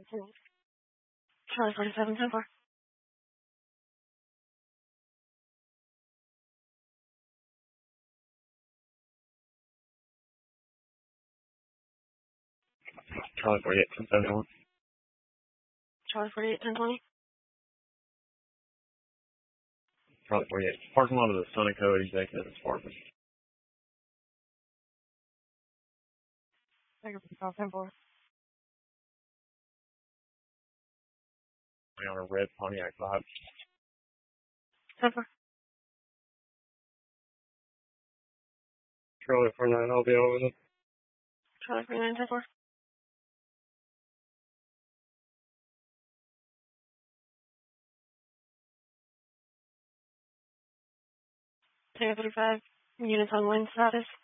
Charlie 47, 10-4. Charlie 48, 10-71. Charlie 48, 10-20. Charlie 48. Parking lot of the Sunoco Executive Apartment. Tiger 10-4. On a red Pontiac Vibe. 10-4. Charlie 49, I'll be over with it. Charlie 49, 10-4. Tiger 35. Units on wind status.